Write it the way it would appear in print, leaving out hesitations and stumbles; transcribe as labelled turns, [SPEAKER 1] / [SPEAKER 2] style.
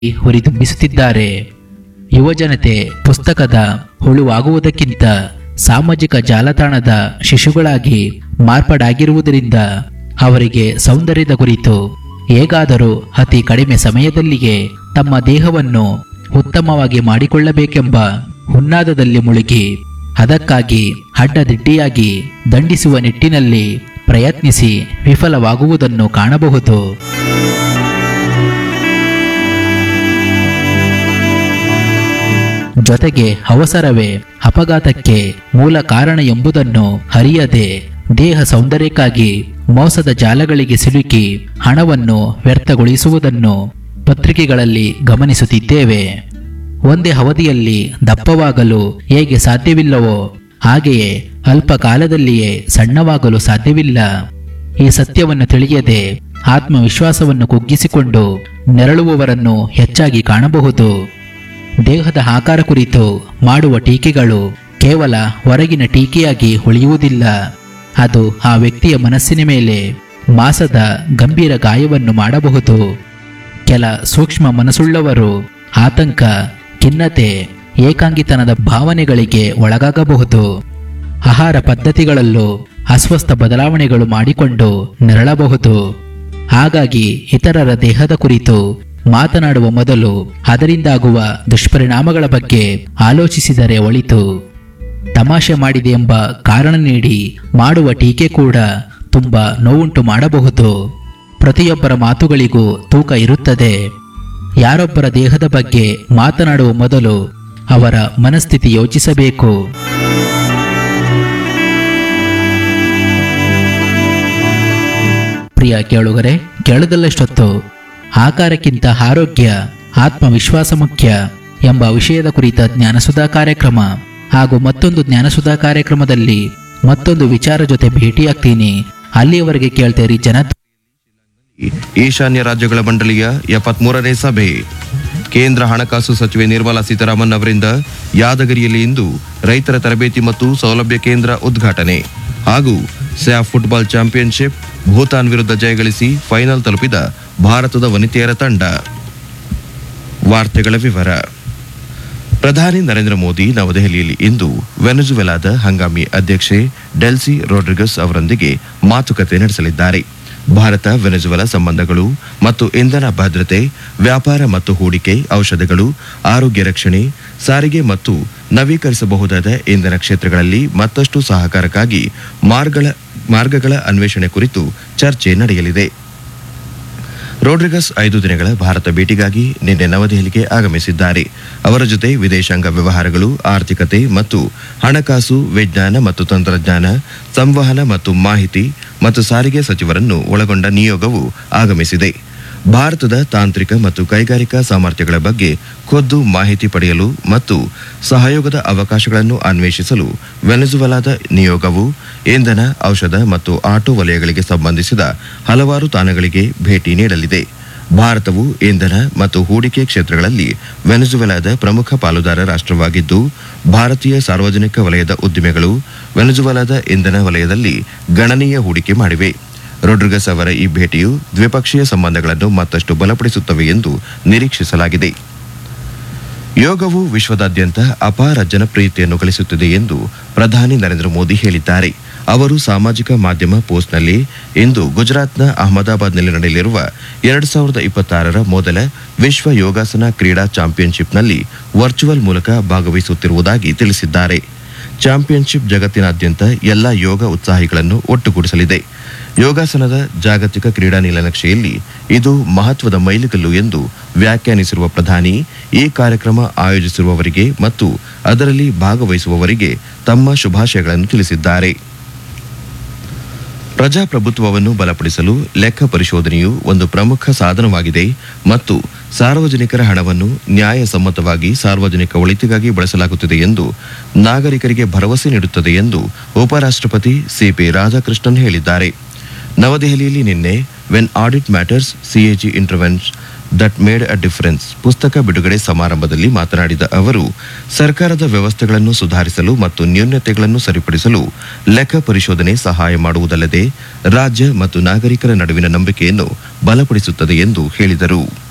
[SPEAKER 1] ಹುರಿದುಂಬಿಸುತ್ತಿದ್ದಾರೆ. ಯುವಜನತೆ ಪುಸ್ತಕದ ಹುಳುವಾಗುವುದಕ್ಕಿಂತ ಸಾಮಾಜಿಕ ಜಾಲತಾಣದ ಶಿಶುಗಳಾಗಿ ಮಾರ್ಪಾಡಾಗಿರುವುದರಿಂದ ಅವರಿಗೆ ಸೌಂದರ್ಯದ ಕುರಿತು ಹೇಗಾದರೂ ಅತಿ ಕಡಿಮೆ ಸಮಯದಲ್ಲಿಯೇ ತಮ್ಮ ದೇಹವನ್ನು ಉತ್ತಮವಾಗಿ ಮಾಡಿಕೊಳ್ಳಬೇಕೆಂಬ ಹುನ್ನಾದದಲ್ಲಿ ಮುಳುಗಿ ಅದಕ್ಕಾಗಿ ಅಡ್ಡದಿಡ್ಡಿಯಾಗಿ ದಂಡಿಸುವ ನಿಟ್ಟಿನಲ್ಲಿ ಪ್ರಯತ್ನಿಸಿ ವಿಫಲವಾಗುವುದನ್ನು ಕಾಣಬಹುದು. ಜೊತೆಗೆ ಅವಸರವೇ ಅಪಘಾತಕ್ಕೆ ಮೂಲ ಕಾರಣ ಎಂಬುದನ್ನು ಅರಿಯದೆ ದೇಹ ಸೌಂದರ್ಯಕ್ಕಾಗಿ ಮೋಸದ ಜಾಲಗಳಿಗೆ ಸಿಲುಕಿ ಹಣವನ್ನು ವ್ಯರ್ಥಗೊಳಿಸುವುದನ್ನು ಪತ್ರಿಕೆಗಳಲ್ಲಿ ಗಮನಿಸುತ್ತಿದ್ದೇವೆ. ಒಂದೇ ಅವಧಿಯಲ್ಲಿ ದಪ್ಪವಾಗಲು ಹೇಗೆ ಸಾಧ್ಯವಿಲ್ಲವೋ ಹಾಗೆಯೇ ಅಲ್ಪ ಕಾಲದಲ್ಲಿಯೇ ಸಣ್ಣವಾಗಲು ಸಾಧ್ಯವಿಲ್ಲ. ಈ ಸತ್ಯವನ್ನು ತಿಳಿಯದೆ ಆತ್ಮವಿಶ್ವಾಸವನ್ನು ಕುಗ್ಗಿಸಿಕೊಂಡು ನೆರಳುವವರನ್ನು ಹೆಚ್ಚಾಗಿ ಕಾಣಬಹುದು. ದೇಹದ ಆಕಾರ ಕುರಿತು ಮಾಡುವ ಟೀಕೆಗಳು ಕೇವಲ ಹೊರಗಿನ ಟೀಕೆಯಾಗಿ ಉಳಿಯುವುದಿಲ್ಲ. ಅದು ಆ ವ್ಯಕ್ತಿಯ ಮನಸ್ಸಿನ ಮೇಲೆ ಮಾಸದ ಗಂಭೀರ ಗಾಯವನ್ನು ಮಾಡಬಹುದು. ಕೆಲ ಸೂಕ್ಷ್ಮ ಮನಸ್ಸುಳ್ಳವರು ಆತಂಕ, ಖಿನ್ನತೆ, ಏಕಾಂಗಿತನದ ಭಾವನೆಗಳಿಗೆ ಒಳಗಾಗಬಹುದು. ಆಹಾರ ಪದ್ಧತಿಗಳಲ್ಲೂ ಅಸ್ವಸ್ಥ ಬದಲಾವಣೆಗಳು ಮಾಡಿಕೊಂಡು ನೆರಳಬಹುದು. ಹಾಗಾಗಿ ಇತರರ ದೇಹದ ಕುರಿತು ಮಾತನಾಡುವ ಮೊದಲು ಅದರಿಂದಾಗುವ ದುಷ್ಪರಿಣಾಮಗಳ ಬಗ್ಗೆ ಆಲೋಚಿಸಿದರೆ ಒಳಿತು. ತಮಾಷೆ ಮಾಡಿದೆ ಎಂಬ ಕಾರಣ ನೀಡಿ ಮಾಡುವ ಟೀಕೆ ಕೂಡ ತುಂಬಾ ನೋವುಂಟು ಮಾಡಬಹುದು. ಪ್ರತಿಯೊಬ್ಬರ ಮಾತುಗಳಿಗೂ ತೂಕ ಇರುತ್ತದೆ. ಯಾರೊಬ್ಬರ ದೇಹದ ಬಗ್ಗೆ ಮಾತನಾಡುವ ಮೊದಲು ಅವರ ಮನಸ್ಥಿತಿ ಯೋಚಿಸಬೇಕು. ಪ್ರಿಯ ಕೇಳುಗರೆ, ಕೇಳದಲ್ಲಷ್ಟೊತ್ತು ಆಕಾರಕ್ಕಿಂತ ಆರೋಗ್ಯ, ಆತ್ಮವಿಶ್ವಾಸ ಮುಖ್ಯ ಎಂಬ ವಿಷಯದ ಕುರಿತ ಜ್ಞಾನಸುಧಾ ಕಾರ್ಯಕ್ರಮ ಹಾಗೂ ಮತ್ತೊಂದು ಜ್ಞಾನಸುಧಾ ಕಾರ್ಯಕ್ರಮದಲ್ಲಿ ಮತ್ತೊಂದು ವಿಚಾರ ಜೊತೆ ಭೇಟಿಯಾಗ್ತೀನಿ. ಅಲ್ಲಿಯವರೆಗೆ ಕೇಳ್ತೇರಿ
[SPEAKER 2] ಈಶಾನ್ಯ ರಾಜ್ಯಗಳ ಮಂಡಳಿಯ 73ನೇ ಸಭೆ. ಕೇಂದ್ರ ಹಣಕಾಸು ಸಚಿವೆ ನಿರ್ಮಲಾ ಸೀತಾರಾಮನ್ ಅವರಿಂದ ಯಾದಗಿರಿಯಲ್ಲಿ ಇಂದು ರೈತರ ತರಬೇತಿ ಮತ್ತು ಸೌಲಭ್ಯ ಕೇಂದ್ರ ಉದ್ಘಾಟನೆ ಹಾಗೂ ಸ್ಯಾಫ್ ಫುಟ್ಬಾಲ್ ಚಾಂಪಿಯನ್ಶಿಪ್ ಭೂತಾನ್ ವಿರುದ್ಧ ಜಯಗಳಿಸಿ ಫೈನಲ್ ತಲುಪಿದ ಭಾರತದ ವನಿತೆಯರ ತಂಡ. ವಾರ್ತೆಗಳ ವಿವರ. ಪ್ರಧಾನಿ ನರೇಂದ್ರ ಮೋದಿ ನವದೆಹಲಿಯಲ್ಲಿ ಇಂದು ವೆನೆಜುವೆಲಾದ ಹಂಗಾಮಿ ಅಧ್ಯಕ್ಷೆ ಡೆಲ್ಸಿ ರೊಡ್ರಿಗಸ್ ಅವರೊಂದಿಗೆ ಮಾತುಕತೆ ನಡೆಸಲಿದ್ದಾರೆ. ಭಾರತ ವೆನೆಜುವೆಲಾ ಸಂಬಂಧಗಳು ಮತ್ತು ಇಂಧನ ಭದ್ರತೆ, ವ್ಯಾಪಾರ ಮತ್ತು ಹೂಡಿಕೆ, ಔಷಧಗಳು, ಆರೋಗ್ಯ ರಕ್ಷಣೆ, ಸಾರಿಗೆ ಮತ್ತು ನವೀಕರಿಸಬಹುದಾದ ಇಂಧನ ಕ್ಷೇತ್ರಗಳಲ್ಲಿ ಮತ್ತಷ್ಟು ಸಹಕಾರಕ್ಕಾಗಿ ಮಾರ್ಗಗಳ ಅನ್ವೇಷಣೆ ಕುರಿತು ಚರ್ಚೆ ನಡೆಯಲಿದೆ. ರೊಡ್ರಿಗಸ್ 5 ದಿನಗಳ ಭಾರತ ಭೇಟಿಗಾಗಿ ನಿನ್ನೆ ನವದೆಹಲಿಗೆ ಆಗಮಿಸಿದ್ದಾರೆ. ಅವರ ಜೊತೆ ವಿದೇಶಾಂಗ ವ್ಯವಹಾರಗಳು, ಆರ್ಥಿಕತೆ ಮತ್ತು ಹಣಕಾಸು, ವಿಜ್ಞಾನ ಮತ್ತು ತಂತ್ರಜ್ಞಾನ, ಸಂವಹನ ಮತ್ತು ಮಾಹಿತಿ ಮತ್ತು ಸಾರಿಗೆ ಸಚಿವರನ್ನು ಒಳಗೊಂಡ ನಿಯೋಗವು ಆಗಮಿಸಿದೆ. ಭಾರತದ ತಾಂತ್ರಿಕ ಮತ್ತು ಕೈಗಾರಿಕಾ ಸಾಮರ್ಥ್ಯಗಳ ಬಗ್ಗೆ ಖುದ್ದು ಮಾಹಿತಿ ಪಡೆಯಲು ಮತ್ತು ಸಹಯೋಗದ ಅವಕಾಶಗಳನ್ನು ಅನ್ವೇಷಿಸಲು ವೆನೆಜುವೆಲಾದ ನಿಯೋಗವು ಇಂಧನ, ಔಷಧ ಮತ್ತು ಆಟೋ ವಲಯಗಳಿಗೆ ಸಂಬಂಧಿಸಿದ ಹಲವಾರು ತಾಣಗಳಿಗೆ ಭೇಟಿ ನೀಡಲಿದೆ. ಭಾರತವು ಇಂಧನ ಮತ್ತು ಹೂಡಿಕೆ ಕ್ಷೇತ್ರಗಳಲ್ಲಿ ವೆನೆಜುವೆಲಾದ ಪ್ರಮುಖ ಪಾಲುದಾರ ರಾಷ್ಟ್ರವಾಗಿದ್ದು, ಭಾರತೀಯ ಸಾರ್ವಜನಿಕ ವಲಯದ ಉದ್ದಿಮೆಗಳು ವೆನೆಜುವೆಲಾದ ಇಂಧನ ವಲಯದಲ್ಲಿ ಗಣನೀಯ ಹೂಡಿಕೆ ಮಾಡಿವೆ. ರೊಡ್ರಿಗಸ್ ಅವರ ಈ ಭೇಟಿಯು ದ್ವಿಪಕ್ಷೀಯ ಸಂಬಂಧಗಳನ್ನು ಮತ್ತಷ್ಟು ಬಲಪಡಿಸುತ್ತವೆ ಎಂದು ನಿರೀಕ್ಷಿಸಲಾಗಿದೆ. ಯೋಗವು ವಿಶ್ವದಾದ್ಯಂತ ಅಪಾರ ಜನಪ್ರಿಯತೆಯನ್ನು ಗಳಿಸುತ್ತಿದೆ ಎಂದು ಪ್ರಧಾನಿ ನರೇಂದ್ರ ಮೋದಿ ಹೇಳಿದ್ದಾರೆ. ಅವರು ಸಾಮಾಜಿಕ ಮಾಧ್ಯಮ ಪೋಸ್ಟ್ನಲ್ಲಿ ಇಂದು ಗುಜರಾತ್ನ ಅಹಮದಾಬಾದ್ನಲ್ಲಿ ನಡೆಯಲಿರುವ 2026ರ ಮೊದಲ ವಿಶ್ವ ಯೋಗಾಸನ ಕ್ರೀಡಾ ಚಾಂಪಿಯನ್ಶಿಪ್ನಲ್ಲಿ ವರ್ಚುವಲ್ ಮೂಲಕ ಭಾಗವಹಿಸುತ್ತಿರುವುದಾಗಿ ತಿಳಿಸಿದ್ದಾರೆ. ಚಾಂಪಿಯನ್ಶಿಪ್ ಜಗತ್ತಿನಾದ್ಯಂತ ಎಲ್ಲ ಯೋಗ ಉತ್ಸಾಹಿಗಳನ್ನು ಒಟ್ಟುಗೂಡಿಸಲಿದೆ. ಯೋಗಾಸನದ ಜಾಗತಿಕ ಕ್ರೀಡಾ ನೀಲನಕ್ಷೆಯಲ್ಲಿ ಇದು ಮಹತ್ವದ ಮೈಲಿಗಲ್ಲು ಎಂದು ವ್ಯಾಖ್ಯಾನಿಸಿರುವ ಪ್ರಧಾನಿ, ಈ ಕಾರ್ಯಕ್ರಮ ಆಯೋಜಿಸಿರುವವರಿಗೆ ಮತ್ತು ಅದರಲ್ಲಿ ಭಾಗವಹಿಸುವವರಿಗೆ ತಮ್ಮ ಶುಭಾಶಯಗಳನ್ನು ತಿಳಿಸಿದ್ದಾರೆ. ಪ್ರಜಾಪ್ರಭುತ್ವವನ್ನು ಬಲಪಡಿಸಲು ಲೆಕ್ಕ ಪರಿಶೋಧನೆಯು ಒಂದು ಪ್ರಮುಖ ಸಾಧನವಾಗಿದೆ ಮತ್ತು ಸಾರ್ವಜನಿಕರ ಹಣವನ್ನು ನ್ಯಾಯಸಮ್ಮತವಾಗಿ ಸಾರ್ವಜನಿಕ ಒಳಿತಿಗಾಗಿ ಬಳಸಲಾಗುತ್ತಿದೆ ಎಂದು ನಾಗರಿಕರಿಗೆ ಭರವಸೆ ನೀಡುತ್ತದೆ ಎಂದು ಉಪರಾಷ್ಟ್ರಪತಿ ಸಿಪಿ ರಾಧಾಕೃಷ್ಣನ್ ಹೇಳಿದ್ದಾರೆ. ನವದೆಹಲಿಯಲ್ಲಿ ನಿನ್ನೆ when audit matters CAG intervenes that made a difference ಪುಸ್ತಕ ಬಿಡುಗಡೆ ಸಮಾರಂಭದಲ್ಲಿ ಮಾತನಾಡಿದ ಅವರು, ಸರ್ಕಾರದ ವ್ಯವಸ್ಥೆಗಳನ್ನು ಸುಧಾರಿಸಲು ಮತ್ತು ನ್ಯೂನತೆಗಳನ್ನು ಸರಿಪಡಿಸಲು ಲೆಕ್ಕ ಪರಿಶೋಧನೆ ಸಹಾಯ ಮಾಡುವುದಲ್ಲದೆ ರಾಜ್ಯ ಮತ್ತು ನಾಗರಿಕರ ನಡುವಿನ ನಂಬಿಕೆಯನ್ನು ಬಲಪಡಿಸುತ್ತದೆ ಎಂದು ಹೇಳಿದರು.